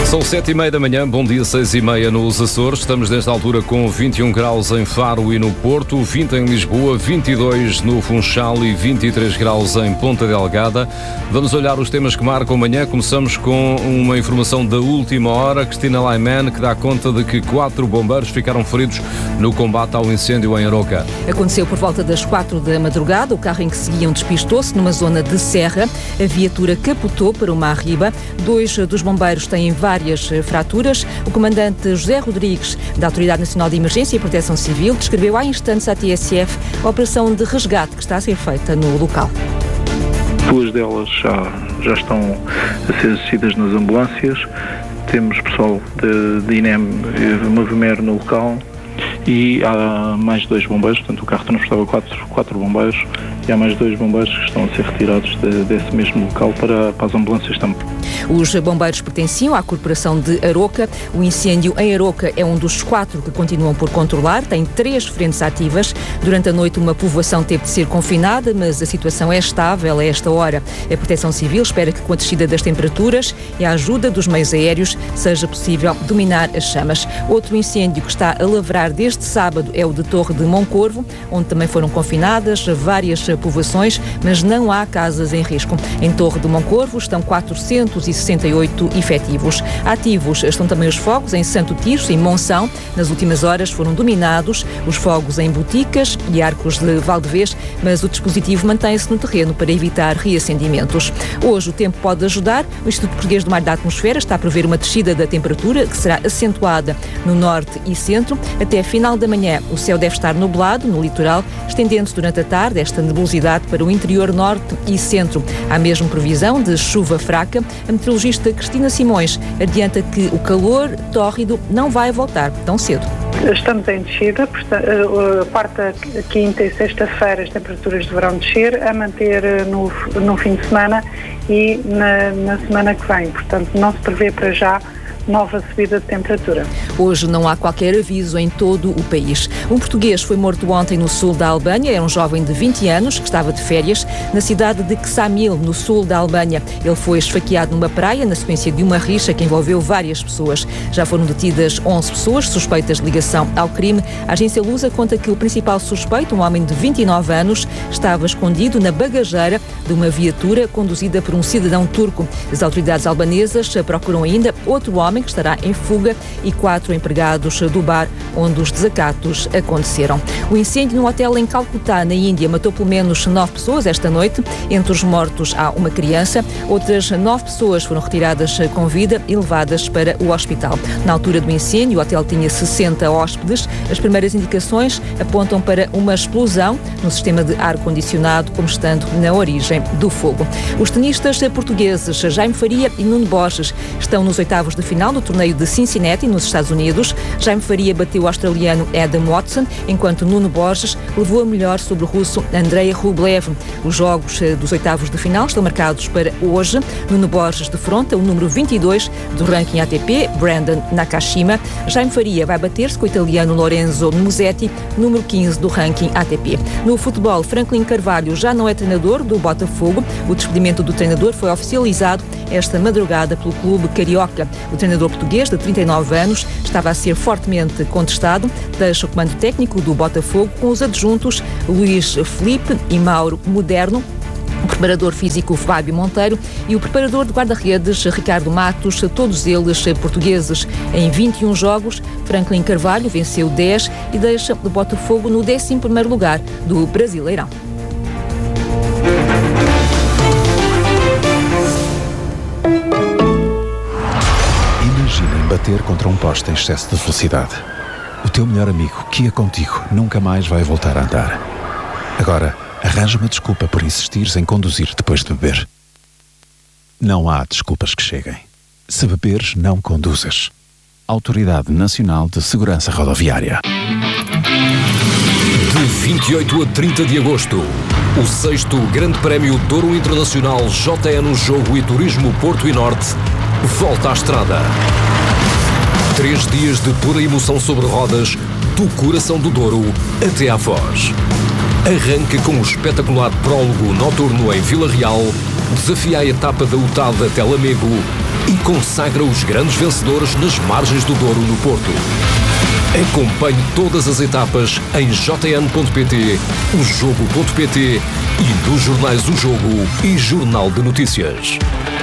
São 7h30 da manhã, bom dia, 6h30 nos Açores. Estamos nesta altura com 21 graus em Faro e no Porto, 20 em Lisboa, 22 no Funchal e 23 graus em Ponta Delgada. Vamos olhar os temas que marcam amanhã. Começamos com uma informação da última hora. Cristina Laiman, que dá conta de que 4 bombeiros ficaram feridos no combate ao incêndio em Aroca. Aconteceu por volta das 4 da madrugada. O carro em que seguiam despistou-se numa zona de serra. A viatura capotou para uma arriba. 2 dos bombeiros têm várias fraturas. O comandante José Rodrigues, da Autoridade Nacional de Emergência e Proteção Civil, descreveu há instantes à TSF a operação de resgate que está a ser feita no local. 2 delas já estão a ser assistidas nas ambulâncias. Temos pessoal de INEM e Movimer no local e há mais 2 bombeiros, portanto o carro transportava 4 bombeiros e há mais 2 bombeiros que estão a ser retirados desse mesmo local para as ambulâncias também. Os bombeiros pertenciam à Corporação de Aroca. O incêndio em Aroca é um dos 4 que continuam por controlar. Tem 3 frentes ativas. Durante a noite uma povoação teve de ser confinada, mas a situação é estável a esta hora. A Proteção Civil espera que com a descida das temperaturas e a ajuda dos meios aéreos seja possível dominar as chamas. Outro incêndio que está a lavrar desde sábado é o de Torre de Moncorvo, onde também foram confinadas várias povoações, mas não há casas em risco. Em Torre de Moncorvo estão 468 efetivos. Ativos estão também os fogos em Santo Tirso e Monção. Nas últimas horas foram dominados os fogos em Boticas e Arcos de Valdevez, mas o dispositivo mantém-se no terreno para evitar reacendimentos. Hoje o tempo pode ajudar. O Instituto Português do Mar e da Atmosfera está a prever uma descida da temperatura que será acentuada no norte e centro. Até final da manhã o céu deve estar nublado no litoral, estendendo-se durante a tarde esta nebulosidade para o interior norte e centro. Há mesmo previsão de chuva fraca. A meteorologista Cristina Simões adianta que o calor tórrido não vai voltar tão cedo. Estamos em descida, portanto, quarta, quinta e sexta-feira as temperaturas deverão descer, a manter no fim de semana e na semana que vem. Portanto, não se prevê para já nova subida de temperatura. Hoje não há qualquer aviso em todo o país. Um português foi morto ontem no sul da Albânia. É um jovem de 20 anos que estava de férias na cidade de Ksamil, no sul da Albânia. Ele foi esfaqueado numa praia na sequência de uma rixa que envolveu várias pessoas. Já foram detidas 11 pessoas suspeitas de ligação ao crime. A agência Lusa conta que o principal suspeito, um homem de 29 anos, estava escondido na bagageira de uma viatura conduzida por um cidadão turco. As autoridades albanesas procuram ainda outro homem que estará em fuga e 4 empregados do bar onde os desacatos aconteceram. O incêndio num hotel em Calcutá, na Índia, matou pelo menos 9 pessoas esta noite. Entre os mortos há uma criança. Outras 9 pessoas foram retiradas com vida e levadas para o hospital. Na altura do incêndio, o hotel tinha 60 hóspedes. As primeiras indicações apontam para uma explosão no sistema de ar-condicionado, como estando na origem do fogo. Os tenistas portugueses Jaime Faria e Nuno Borges estão nos oitavos de final do torneio de Cincinnati, nos Estados Unidos. Jaime Faria bateu o australiano Adam Watson, enquanto Nuno Borges levou a melhor sobre o russo Andrei Rublev. Os jogos dos oitavos de final estão marcados para hoje. Nuno Borges defronta o número 22 do ranking ATP, Brandon Nakashima. Jaime Faria vai bater-se com o italiano Lorenzo Musetti, número 15 do ranking ATP. No futebol, Franklin Carvalho já não é treinador do Botafogo. O despedimento do treinador foi oficializado esta madrugada pelo clube carioca. O treinador português, de 39 anos, estava a ser fortemente contestado. Deixa o comando técnico do Botafogo com os adjuntos Luís Felipe e Mauro Moderno, o preparador físico Fábio Monteiro e o preparador de guarda-redes Ricardo Matos, todos eles portugueses. Em 21 jogos, Franklin Carvalho venceu 10 e deixa o Botafogo no 11º lugar do Brasileirão. Imaginem bater contra um poste em excesso de velocidade. O teu melhor amigo, que ia contigo, nunca mais vai voltar a andar. Agora, arranja uma desculpa por insistires em conduzir depois de beber. Não há desculpas que cheguem. Se beberes, não conduzas. Autoridade Nacional de Segurança Rodoviária. De 28 a 30 de agosto, o 6º Grande Prémio Douro Internacional JN Jogo e Turismo Porto e Norte volta à estrada. 3 dias de pura emoção sobre rodas, do coração do Douro até à Foz. Arranca com o espetacular prólogo noturno em Vila Real, desafia a etapa da UTAD até Lamego e consagra os grandes vencedores nas margens do Douro, no Porto. Acompanhe todas as etapas em jn.pt, ojogo.pt e nos jornais O Jogo e Jornal de Notícias.